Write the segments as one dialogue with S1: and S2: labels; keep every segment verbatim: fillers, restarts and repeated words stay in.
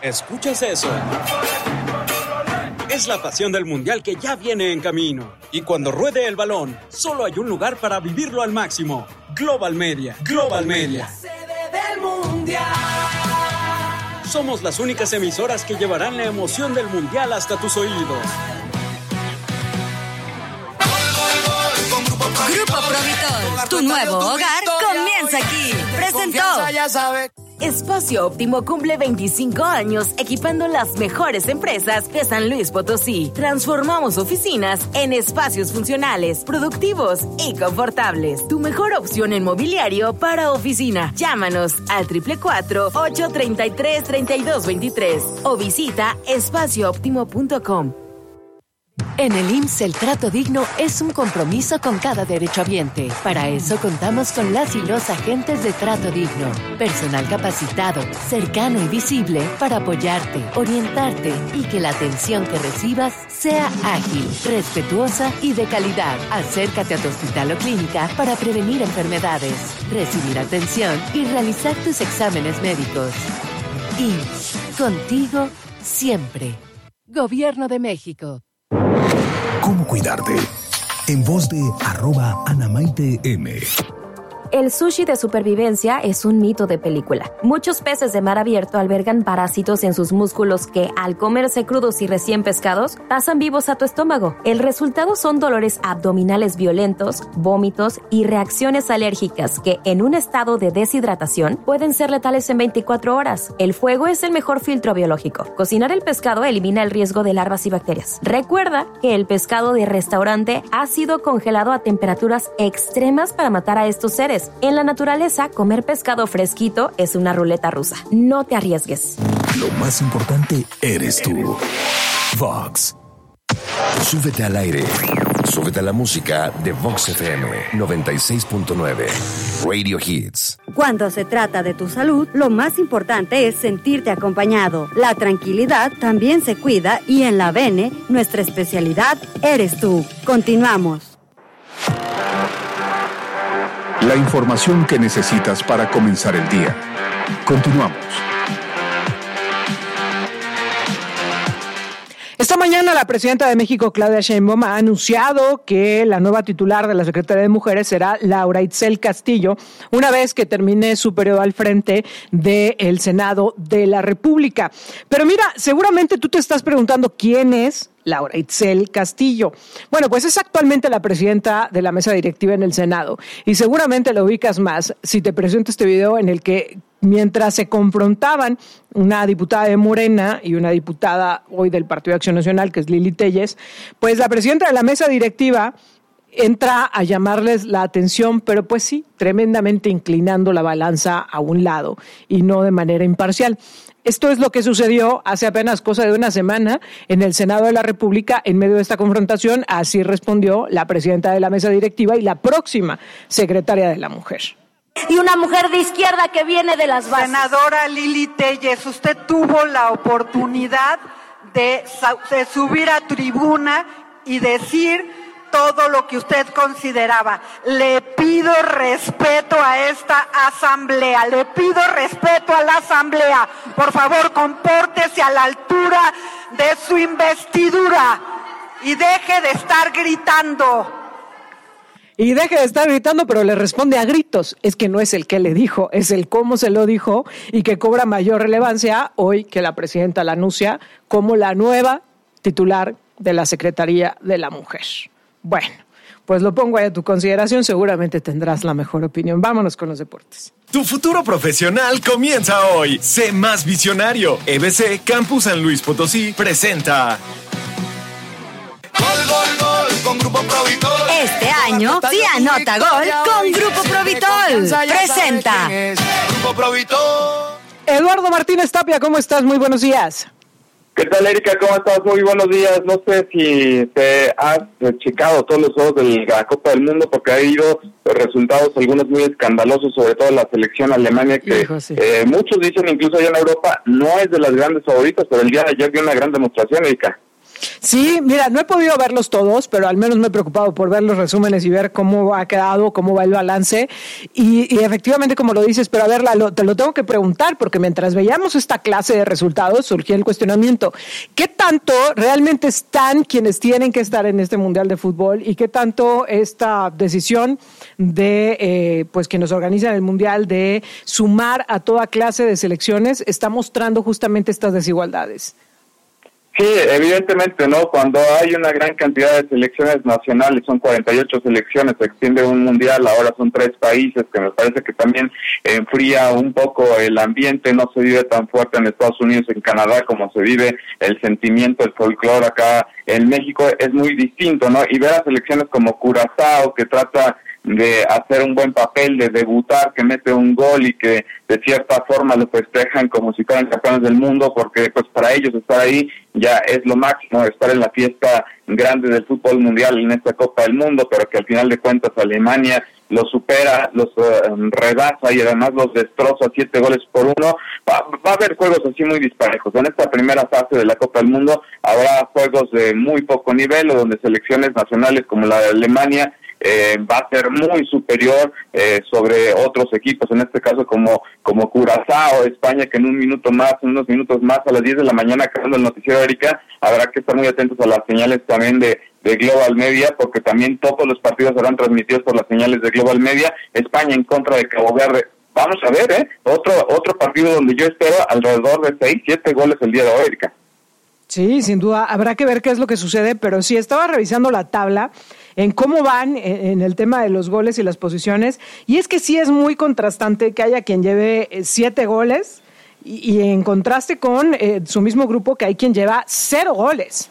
S1: ¿Escuchas eso? Es la pasión del Mundial que ya viene en camino. Y cuando ruede el balón, solo hay un lugar para vivirlo al máximo. Global Media. Global Media. Somos las únicas emisoras que llevarán la emoción del Mundial hasta tus oídos.
S2: Grupo Provitol, tu nuevo hogar comienza aquí. Presentó. Espacio Óptimo cumple veinticinco años equipando las mejores empresas de San Luis Potosí. Transformamos oficinas en espacios funcionales, productivos y confortables. Tu mejor opción en mobiliario para oficina. Llámanos al cuatro cuatro cuatro, ocho tres tres, tres dos dos tres o visita espacio óptimo punto com.
S3: En el I M S S el trato digno es un compromiso con cada derechohabiente. Para eso contamos con las y los agentes de Trato Digno. Personal capacitado, cercano y visible para apoyarte, orientarte y que la atención que recibas sea ágil, respetuosa y de calidad. Acércate a tu hospital o clínica para prevenir enfermedades, recibir atención y realizar tus exámenes médicos. I M S S, contigo siempre. Gobierno de México.
S4: ¿Cómo cuidarte? En voz de arroba Anamaite M.
S5: El sushi de supervivencia es un mito de película. Muchos peces de mar abierto albergan parásitos en sus músculos que, al comerse crudos y recién pescados, pasan vivos a tu estómago. El resultado son dolores abdominales violentos, vómitos y reacciones alérgicas que, en un estado de deshidratación, pueden ser letales en veinticuatro horas. El fuego es el mejor filtro biológico. Cocinar el pescado elimina el riesgo de larvas y bacterias. Recuerda que el pescado de restaurante ha sido congelado a temperaturas extremas para matar a estos seres. En la naturaleza, comer pescado fresquito es una ruleta rusa. No te arriesgues.
S4: Lo más importante eres tú. Vox. Súbete al aire. Súbete a la música de Vox F M noventa y seis punto nueve. Radio Hits.
S6: Cuando se trata de tu salud, lo más importante es sentirte acompañado. La tranquilidad también se cuida y en la Bene, nuestra especialidad eres tú. Continuamos.
S7: La información que necesitas para comenzar el día. Continuamos.
S8: Esta mañana la presidenta de México, Claudia Sheinbaum, ha anunciado que la nueva titular de la Secretaría de Mujeres será Laura Itzel Castillo, una vez que termine su periodo al frente del Senado de la República. Pero mira, seguramente tú te estás preguntando quién es Laura Itzel Castillo. Bueno, pues es actualmente la presidenta de la mesa directiva en el Senado y seguramente lo ubicas más si te presento este video en el que mientras se confrontaban una diputada de Morena y una diputada hoy del Partido de Acción Nacional, que es Lili Téllez, pues la presidenta de la mesa directiva entra a llamarles la atención, pero pues sí, tremendamente inclinando la balanza a un lado y no de manera imparcial. Esto es lo que sucedió hace apenas cosa de una semana en el Senado de la República en medio de esta confrontación. Así respondió la presidenta de la mesa directiva y la próxima secretaria de la Mujer.
S9: Y una mujer de izquierda que viene de las bases.
S10: Senadora Lili Téllez, usted tuvo la oportunidad de, de subir a tribuna y decir todo lo que usted consideraba. Le pido respeto a esta asamblea, le pido respeto a la asamblea. Por favor, compórtese a la altura de su investidura y deje de estar gritando.
S8: Y deje de estar gritando, pero le responde a gritos. Es que no es el que le dijo, es el cómo se lo dijo y que cobra mayor relevancia hoy que la presidenta la anuncia como la nueva titular de la Secretaría de la Mujer. Bueno, pues lo pongo ahí a tu consideración, seguramente tendrás la mejor opinión. Vámonos con los deportes.
S11: Tu futuro profesional comienza hoy. Sé más visionario. E B C Campus San Luis Potosí presenta
S12: Gol, gol, gol con Grupo Provitol.
S2: Este año sí anota gol con Grupo Provitol. Presenta
S12: Grupo Provitol.
S8: Eduardo Martínez Tapia, ¿cómo estás? Muy buenos días.
S13: ¿Qué tal, Erika? ¿Cómo estás? Muy buenos días. No sé si te has checado todos los juegos de la Copa del Mundo, porque ha habido resultados, algunos muy escandalosos, sobre todo la selección Alemania, que Hijo, sí. eh, muchos dicen, incluso allá en Europa, no es de las grandes favoritas, pero el día de ayer dio una gran demostración, Erika.
S8: Sí, mira, no he podido verlos todos, pero al menos me he preocupado por ver los resúmenes y ver cómo ha quedado, cómo va el balance. Y, y efectivamente, como lo dices, pero a ver, Lalo, te lo tengo que preguntar, porque mientras veíamos esta clase de resultados, surgió el cuestionamiento. ¿Qué tanto realmente están quienes tienen que estar en este Mundial de Fútbol y qué tanto esta decisión de eh, pues quienes organizan el Mundial de sumar a toda clase de selecciones está mostrando justamente estas desigualdades?
S13: Sí, evidentemente, ¿no? Cuando hay una gran cantidad de selecciones nacionales, son cuarenta y ocho selecciones, se extiende un mundial, ahora son tres países, que me parece que también enfría un poco el ambiente, no se vive tan fuerte en Estados Unidos, en Canadá, como se vive el sentimiento, el folclore acá en México, es muy distinto, ¿no? Y ver a selecciones como Curazao, que trata de hacer un buen papel, de debutar, que mete un gol y que de cierta forma lo festejan como si fueran campeones del mundo, porque pues para ellos estar ahí ya es lo máximo, estar en la fiesta grande del fútbol mundial en esta Copa del Mundo, pero que al final de cuentas Alemania los supera, los uh, rebasa y además los destroza siete goles por uno. Va, va a haber juegos así muy disparejos. En esta primera fase de la Copa del Mundo habrá juegos de muy poco nivel, o donde selecciones nacionales como la de Alemania Eh, va a ser muy superior eh, sobre otros equipos, en este caso como como Curazao, España, que en un minuto más, en unos minutos más, a las diez de la mañana, acabando el noticiero, Erika, habrá que estar muy atentos a las señales también de, de Global Media, porque también todos los partidos serán transmitidos por las señales de Global Media. España en contra de Cabo Verde. Vamos a ver, ¿eh? Otro, otro partido donde yo espero alrededor de seis, siete goles el día de hoy, Erika.
S8: Sí, sin duda, habrá que ver qué es lo que sucede, pero sí, estaba revisando la tabla en cómo van en el tema de los goles y las posiciones, y es que sí es muy contrastante que haya quien lleve siete goles y, y en contraste con eh, su mismo grupo que hay quien lleva cero goles.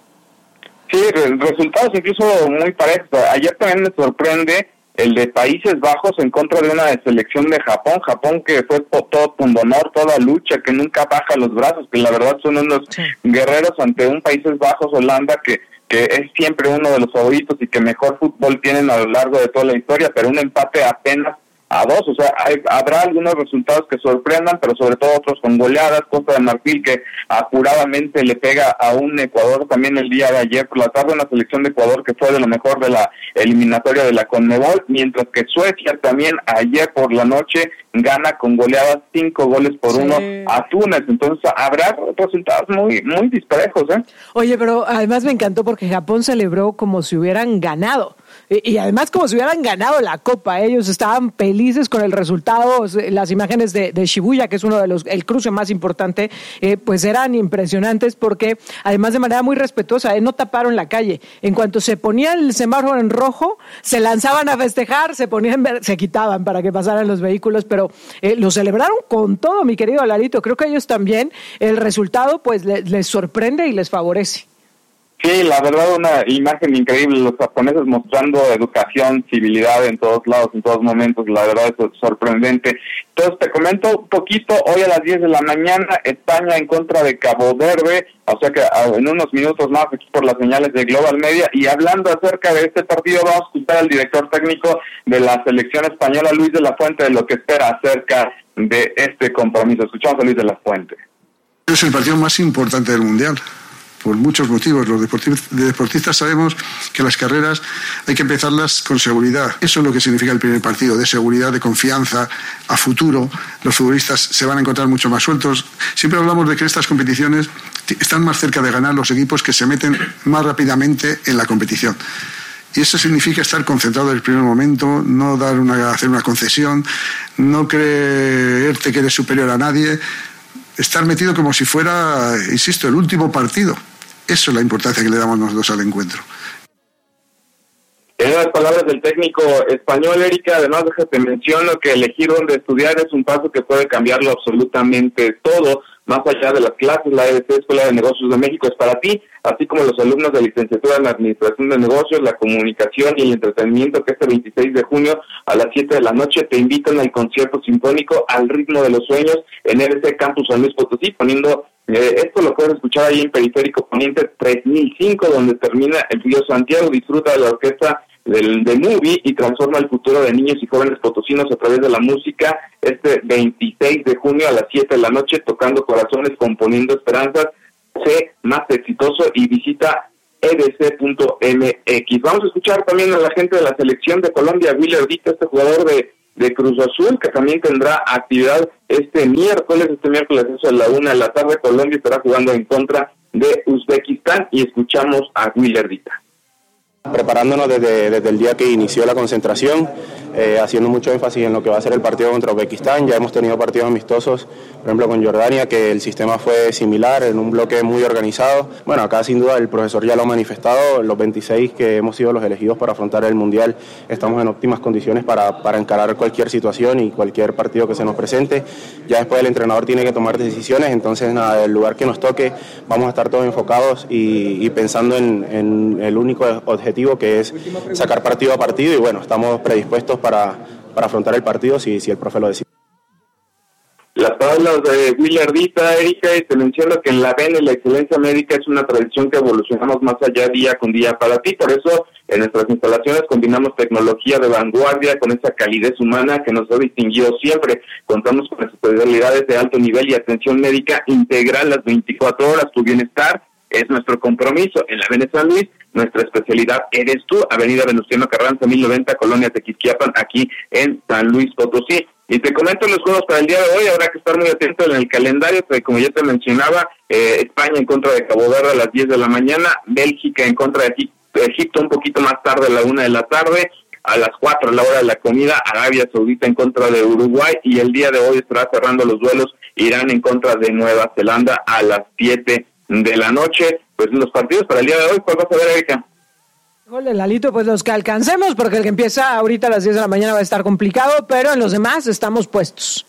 S13: Sí, resultados incluso muy parejos. Ayer también me sorprende el de Países Bajos en contra de una selección de Japón, Japón que fue todo pundonor, toda lucha, que nunca baja los brazos, que la verdad son unos sí. guerreros ante un Países Bajos, Holanda, que que es siempre uno de los favoritos y que mejor fútbol tienen a lo largo de toda la historia, pero un empate apenas a dos, o sea, hay, habrá algunos resultados que sorprendan, pero sobre todo otros con goleadas. Costa de Marfil que apuradamente le pega a un Ecuador también el día de ayer por la tarde, una selección de Ecuador que fue de lo mejor de la eliminatoria de la Conmebol, mientras que Suecia también ayer por la noche gana con goleadas cinco goles por sí. uno a Túnez. Entonces habrá resultados muy muy disparejos, ¿eh? Oye,
S8: pero además me encantó porque Japón celebró como si hubieran ganado. Y, y además como si hubieran ganado la Copa. Ellos estaban felices con el resultado. Las imágenes de, de Shibuya, que es uno de los, el cruce más importante, eh, pues eran impresionantes porque además de manera muy respetuosa, eh, no taparon la calle. En cuanto se ponía el semáforo en rojo, se lanzaban a festejar, se ponían, se quitaban para que pasaran los vehículos, pero eh, lo celebraron con todo, mi querido Lalito. Creo que a ellos también el resultado pues les, les sorprende y les favorece.
S13: Sí, la verdad, una imagen increíble, los japoneses mostrando educación, civilidad en todos lados, en todos momentos, la verdad es sorprendente. Entonces te comento un poquito, hoy a las diez de la mañana, España en contra de Cabo Verde, o sea que en unos minutos más aquí por las señales de Global Media, y hablando acerca de este partido, vamos a escuchar al director técnico de la selección española, Luis de la Fuente, de lo que espera acerca de este compromiso. Escuchamos a Luis de la Fuente.
S14: Es el partido más importante del Mundial. Por muchos motivos. Los deportistas sabemos que las carreras hay que empezarlas con seguridad. Eso es lo que significa el primer partido, de seguridad, de confianza, a futuro. Los futbolistas se van a encontrar mucho más sueltos. Siempre hablamos de que estas competiciones están más cerca de ganar los equipos que se meten más rápidamente en la competición. Y eso significa estar concentrado desde el primer momento, no dar una, hacer una concesión, no creerte que eres superior a nadie, estar metido como si fuera, insisto, el último partido. Eso es la importancia que le damos nosotros al encuentro.
S13: En las palabras del técnico español, Erika, además déjate menciono que elegir dónde estudiar es un paso que puede cambiarlo absolutamente todo, más allá de las clases. La E B C, Escuela de Negocios de México, es para ti, así como los alumnos de licenciatura en Administración de Negocios, la Comunicación y el Entretenimiento, que este veintiséis de junio a las siete de la noche te invitan al concierto sinfónico Al Ritmo de los Sueños en E B C Campus San Luis Potosí, poniendo eh, esto lo puedes escuchar ahí en Periférico Poniente tres mil cinco, donde termina el Río Santiago. Disfruta de la orquesta del de Movie y transforma el futuro de niños y jóvenes potosinos a través de la música este veintiséis de junio a las siete de la noche, tocando corazones, componiendo esperanzas. sé más exitoso y visita e d c punto m x. Vamos a escuchar también a la gente de la selección de Colombia, Willer Dita, este jugador de, de Cruz Azul, que también tendrá actividad este miércoles, este miércoles eso a la una de la tarde. Colombia estará jugando en contra de Uzbekistán y escuchamos a Willer Dita.
S15: Preparándonos desde, desde el día que inició la concentración, eh, haciendo mucho énfasis en lo que va a ser el partido contra Uzbekistán. Ya hemos tenido partidos amistosos, por ejemplo con Jordania, que el sistema fue similar, en un bloque muy organizado. Bueno, acá sin duda el profesor ya lo ha manifestado, los veintiséis que hemos sido los elegidos para afrontar el Mundial, estamos en óptimas condiciones para, para encarar cualquier situación y cualquier partido que se nos presente. Ya después el entrenador tiene que tomar decisiones, entonces nada, el lugar que nos toque, vamos a estar todos enfocados y, y pensando en, en el único objetivo que es sacar partido a partido y bueno, estamos predispuestos para, para afrontar el partido si, si el profe lo decide.
S13: Las palabras de Willer Dita, Erika, y te menciono que en la V E N la excelencia médica es una tradición que evolucionamos más allá día con día para ti, por eso en nuestras instalaciones combinamos tecnología de vanguardia con esa calidez humana que nos ha distinguido siempre. Contamos con especialidades de alto nivel y atención médica integral las veinticuatro horas. Tu bienestar es nuestro compromiso. En la V E N San Luis, nuestra especialidad eres tú, Avenida Venustiano Carranza, mil noventa, Colonia Tequisquiapan, aquí en San Luis Potosí. Y te comento los juegos para el día de hoy, habrá que estar muy atento en el calendario, porque como ya te mencionaba, eh, España en contra de Cabo Verde a las diez de la mañana, Bélgica en contra de Egipto un poquito más tarde a la una de la tarde, a las cuatro a la hora de la comida, Arabia Saudita en contra de Uruguay, y el día de hoy estará cerrando los duelos Irán en contra de Nueva Zelanda a las siete de la noche. Pues los partidos para el día de hoy, ¿cuál vas a ver, Erika?
S8: Híjole, Lalito, pues los que alcancemos, porque el que empieza ahorita a las diez de la mañana va a estar complicado, pero en los demás estamos puestos.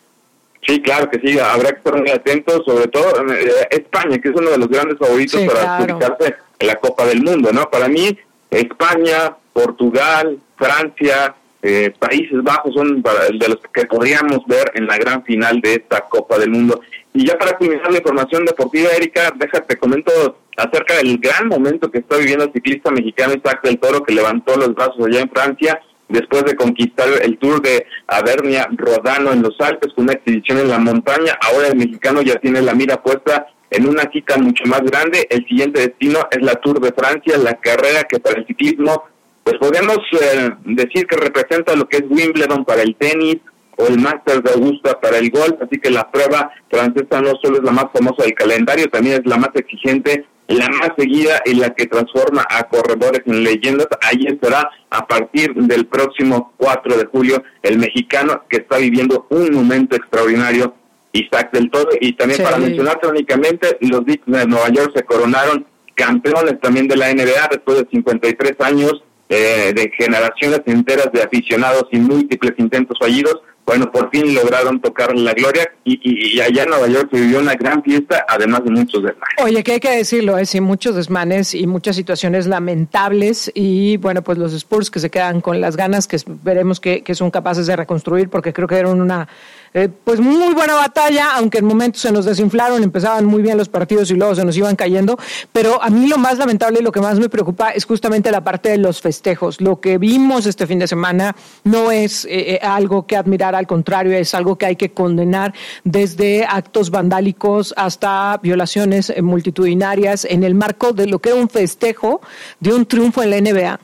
S13: Sí, claro que sí, habrá que estar muy atentos, sobre todo eh, España, que es uno de los grandes favoritos sí, para claro. ubicarse en la Copa del Mundo, ¿no? Para mí, España, Portugal, Francia, eh, Países Bajos son para, de los que podríamos ver en la gran final de esta Copa del Mundo. Y ya para culminar la información deportiva, Erika, déjate comento acerca del gran momento que está viviendo el ciclista mexicano Isaac del Toro, que levantó los brazos allá en Francia después de conquistar el Tour de Avernia Rodano en los Alpes con una exhibición en la montaña. Ahora el mexicano ya tiene la mira puesta en una cita mucho más grande. El siguiente destino es la Tour de Francia, la carrera que para el ciclismo, pues podemos eh, decir que representa lo que es Wimbledon para el tenis, o el Masters de Augusta para el golf, así que la prueba francesa no solo es la más famosa del calendario, también es la más exigente, la más seguida y la que transforma a corredores en leyendas. Ahí estará a partir del próximo cuatro de julio el mexicano que está viviendo un momento extraordinario, Isaac del Toro. Y también sí. Para mencionarte únicamente, los Knicks de Nueva York se coronaron campeones también de la N B A después de cincuenta y tres años eh, de generaciones enteras de aficionados y múltiples intentos fallidos. Bueno, por fin lograron tocar la gloria y, y, y allá en Nueva York se vivió una gran fiesta, además de muchos desmanes.
S8: Oye, que hay que decirlo, es ¿eh? sí, muchos desmanes y muchas situaciones lamentables y bueno, pues los Spurs que se quedan con las ganas, que veremos que, que son capaces de reconstruir, porque creo que eran una eh, pues muy buena batalla, aunque en momentos se nos desinflaron, empezaban muy bien los partidos y luego se nos iban cayendo, pero a mí lo más lamentable y lo que más me preocupa es justamente la parte de los festejos. Lo que vimos este fin de semana no es eh, algo que admirar, al contrario, es algo que hay que condenar, desde actos vandálicos hasta violaciones multitudinarias en el marco de lo que era un festejo de un triunfo en la N B A.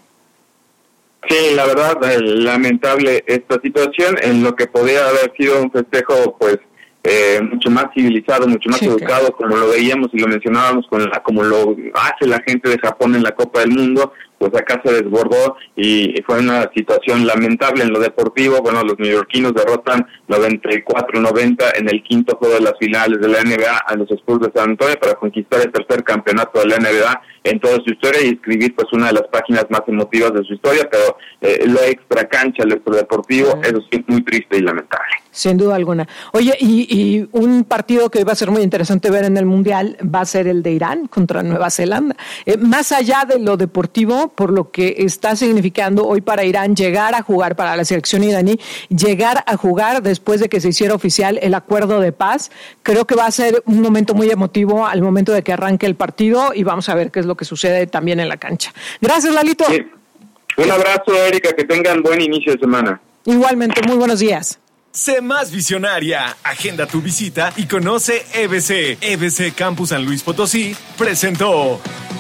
S13: Sí, la verdad, eh, lamentable esta situación, en lo que podría haber sido un festejo, pues, eh, mucho más civilizado, mucho más sí, educado, claro. Como lo veíamos y lo mencionábamos, con la, como lo hace la gente de Japón en la Copa del Mundo, pues acá se desbordó y fue una situación lamentable en lo deportivo. Bueno, los neoyorquinos derrotan noventa y cuatro noventa en el quinto juego de las finales de la N B A a los Spurs de San Antonio para conquistar el tercer campeonato de la N B A en toda su historia y escribir pues una de las páginas más emotivas de su historia, pero eh, lo extra cancha, lo extradeportivo, uh-huh. Eso sí es muy triste y lamentable.
S8: Sin duda alguna. Oye, y, y un partido que va a ser muy interesante ver en el Mundial va a ser el de Irán contra Nueva Zelanda. Eh, más allá de lo deportivo, por lo que está significando hoy para Irán llegar a jugar, para la selección iraní, llegar a jugar después de que se hiciera oficial el acuerdo de paz, creo que va a ser un momento muy emotivo al momento de que arranque el partido y vamos a ver qué es lo que sucede también en la cancha. Gracias, Lalito.
S13: Sí. Un abrazo, Erika, que tengan buen inicio de semana.
S8: Igualmente, muy buenos días.
S11: Sé más visionaria. Agenda tu visita y conoce E B C. E B C Campus San Luis Potosí presentó.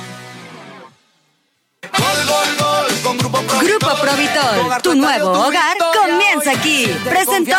S2: Grupo Provitol, tu nuevo hogar comienza aquí. Presentó.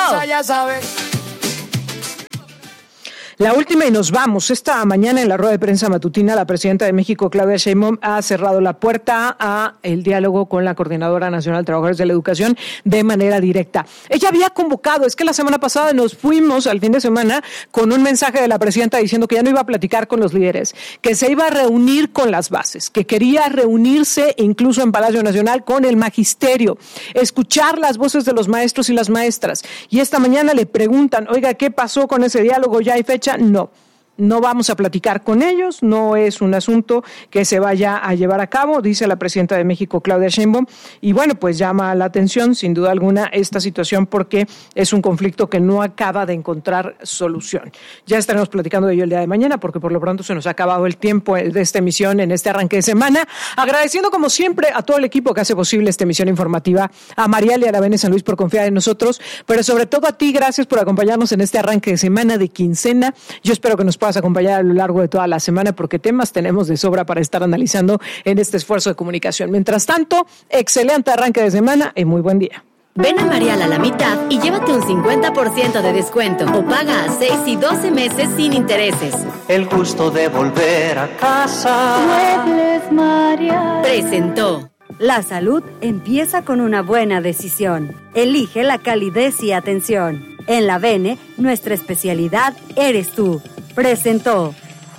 S8: La última y nos vamos. Esta mañana en la rueda de prensa matutina, la presidenta de México, Claudia Sheinbaum, ha cerrado la puerta a el diálogo con la Coordinadora Nacional de Trabajadores de la Educación de manera directa. Ella había convocado, es que la semana pasada nos fuimos al fin de semana con un mensaje de la presidenta diciendo que ya no iba a platicar con los líderes, que se iba a reunir con las bases, que quería reunirse incluso en Palacio Nacional con el magisterio, escuchar las voces de los maestros y las maestras. Y esta mañana le preguntan, oiga, ¿qué pasó con ese diálogo? ¿Ya hay fecha? No, no vamos a platicar con ellos, no es un asunto que se vaya a llevar a cabo, dice la presidenta de México, Claudia Sheinbaum, y bueno, pues llama la atención, sin duda alguna, esta situación porque es un conflicto que no acaba de encontrar solución. Ya estaremos platicando de ello el día de mañana porque por lo pronto se nos ha acabado el tiempo de esta emisión en este arranque de semana, agradeciendo como siempre a todo el equipo que hace posible esta emisión informativa, a Marial y a la Bene San Luis por confiar en nosotros, pero sobre todo a ti, gracias por acompañarnos en este arranque de semana de quincena. Yo espero que nos puedas acompañar a lo largo de toda la semana porque temas tenemos de sobra para estar analizando en este esfuerzo de comunicación. Mientras tanto, excelente arranque de semana y muy buen día.
S2: Ven a Marial a la mitad y llévate un cincuenta por ciento de descuento o paga a seis y doce meses sin intereses.
S16: El gusto de volver a casa.
S2: Muebles Marial presentó.
S6: La salud empieza con una buena decisión. Elige la calidez y atención. En la Bene, nuestra especialidad eres tú. Presentó.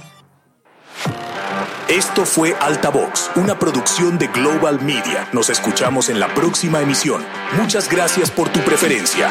S17: Esto fue Altavox, una producción de Global Media. Nos escuchamos en la próxima emisión. Muchas gracias por tu preferencia.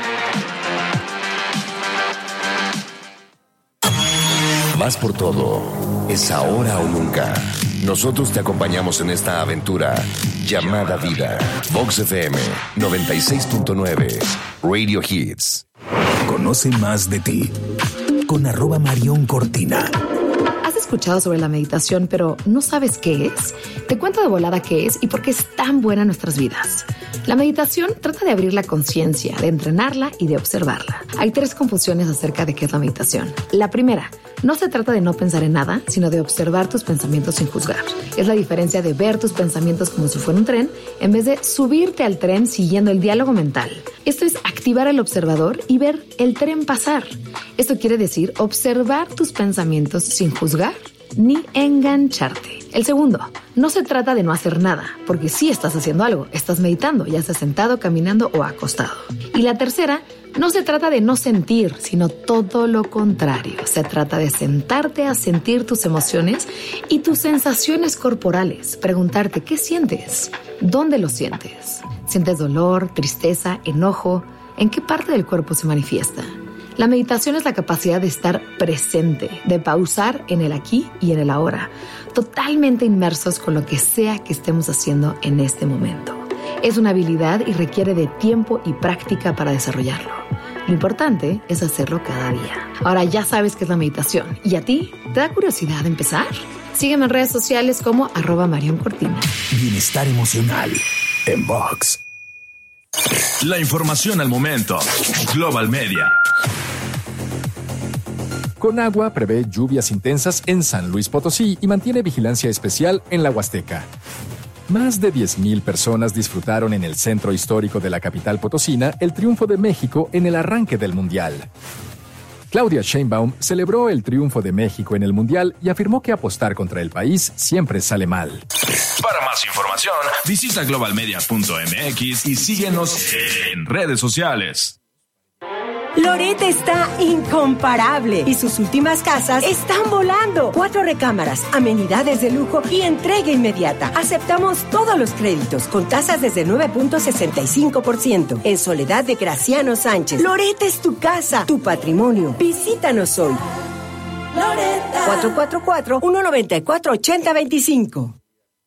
S4: Vas por todo. Es ahora o nunca. Nosotros te acompañamos en esta aventura llamada vida. Vox F M noventa y seis punto nueve Radio Hits.
S17: Conoce más de ti con arroba Marión Cortina.
S18: ¿Has escuchado sobre la meditación, pero no sabes qué es? Te cuento de volada qué es y por qué es tan buena en nuestras vidas. La meditación trata de abrir la conciencia, de entrenarla y de observarla. Hay tres confusiones acerca de qué es la meditación. La primera, no se trata de no pensar en nada, sino de observar tus pensamientos sin juzgar. Es la diferencia de ver tus pensamientos como si fuera un tren, en vez de subirte al tren siguiendo el diálogo mental. Esto es activar al observador y ver el tren pasar. Esto quiere decir observar tus pensamientos sin juzgar ni engancharte. El segundo, no se trata de no hacer nada, porque sí estás haciendo algo, estás meditando, ya sea sentado, caminando o acostado. Y la tercera, no se trata de no sentir, sino todo lo contrario. Se trata de sentarte a sentir tus emociones y tus sensaciones corporales. Preguntarte, ¿qué sientes? ¿Dónde lo sientes? ¿Sientes dolor, tristeza, enojo? ¿En qué parte del cuerpo se manifiesta? La meditación es la capacidad de estar presente, de pausar en el aquí y en el ahora, totalmente inmersos con lo que sea que estemos haciendo en este momento. Es una habilidad y requiere de tiempo y práctica para desarrollarlo. Lo importante es hacerlo cada día. Ahora ya sabes qué es la meditación. ¿Y a ti? ¿Te da curiosidad empezar? Sígueme en redes sociales como arroba Marión Cortina.
S17: Bienestar emocional en Vox.
S11: La información al momento. Global Media.
S19: Conagua prevé lluvias intensas en San Luis Potosí y mantiene vigilancia especial en la Huasteca. Más de diez mil personas disfrutaron en el centro histórico de la capital potosina el triunfo de México en el arranque del Mundial. Claudia Sheinbaum celebró el triunfo de México en el Mundial y afirmó que apostar contra el país siempre sale mal.
S11: Para más información, visita global media punto m x y síguenos en redes sociales.
S20: Loret está incomparable y sus últimas casas están volando. Cuatro recámaras, amenidades de lujo y entrega inmediata. Aceptamos todos los créditos con tasas desde nueve punto sesenta y cinco por ciento. En Soledad de Graciano Sánchez. Loret es tu casa, tu patrimonio. Visítanos hoy. Loretta. cuatro cuatro cuatro, uno nueve cuatro, ocho cero dos cinco.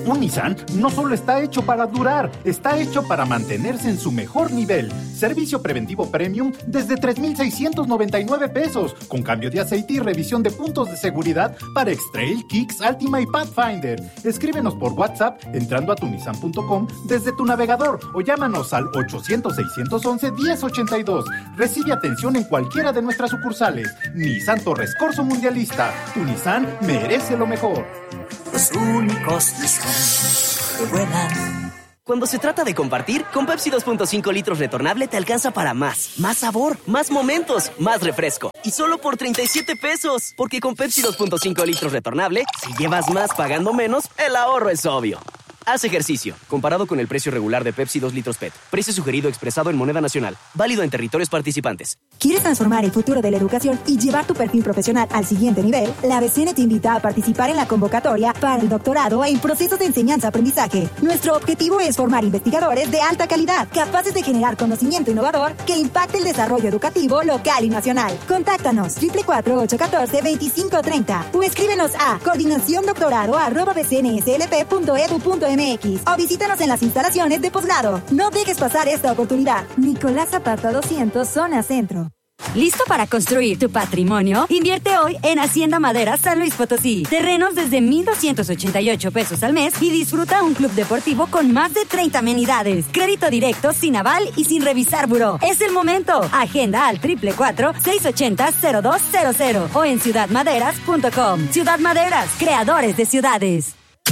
S21: Un Nissan no solo está hecho para durar, está hecho para mantenerse en su mejor nivel. Servicio preventivo premium desde tres mil seiscientos noventa y nueve pesos, con cambio de aceite y revisión de puntos de seguridad para X-Trail, Kicks, Altima y Pathfinder. Escríbenos por WhatsApp entrando a tunisan punto com desde tu navegador o llámanos al ochocientos, seiscientos once, diez ochenta y dos. Recibe atención en cualquiera de nuestras sucursales. Nissan Torres Corso Mundialista. Tu Nissan merece lo mejor.
S22: Los únicos Nissan que vuelan. Cuando se trata de compartir, con Pepsi dos punto cinco litros retornable te alcanza para más. Más sabor, más momentos, más refresco. Y solo por treinta y siete pesos. Porque con Pepsi dos punto cinco litros retornable, si llevas más pagando menos, el ahorro es obvio. Haz ejercicio, comparado con el precio regular de Pepsi dos litros P E T. Precio sugerido expresado en moneda nacional. Válido en territorios participantes.
S23: ¿Quieres transformar el futuro de la educación y llevar tu perfil profesional al siguiente nivel? La B C N te invita a participar en la convocatoria para el doctorado en procesos de enseñanza-aprendizaje. Nuestro objetivo es formar investigadores de alta calidad, capaces de generar conocimiento innovador que impacte el desarrollo educativo local y nacional. Contáctanos cuatro cuatro ocho uno cuatro, dos cinco tres cero o escríbenos a coordinaciondoctorado arroba b c n s l p punto e d u punto m x o visítanos en las instalaciones de posgrado. No dejes pasar esta oportunidad. Nicolás Zapata doscientos, zona centro.
S6: ¿Listo para construir tu patrimonio? Invierte hoy en Hacienda Madera San Luis Potosí. Terrenos desde mil doscientos ochenta y ocho pesos al mes y disfruta un club deportivo con más de treinta amenidades. Crédito directo, sin aval y sin revisar buró. Es el momento. Agenda al cuatro cuatro cuatro, seis ocho cero, cero dos cero cero o en ciudad maderas punto com. Ciudad Maderas, creadores de ciudades.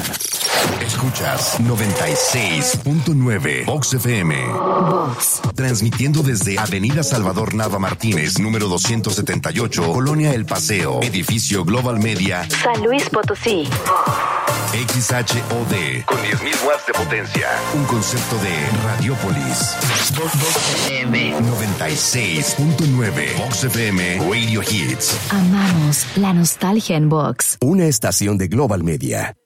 S4: Escuchas noventa y seis punto nueve Vox F M.
S3: Vox.
S4: Transmitiendo desde Avenida Salvador Nava Martínez, número doscientos setenta y ocho, Colonia El Paseo, edificio Global Media,
S3: San Luis Potosí.
S4: X H O D, con diez mil watts de potencia. Un concepto de Radiopolis. Vox F M. noventa y seis punto nueve Vox F M Radio Hits.
S3: Amamos la nostalgia en Vox.
S4: Una estación de Global Media.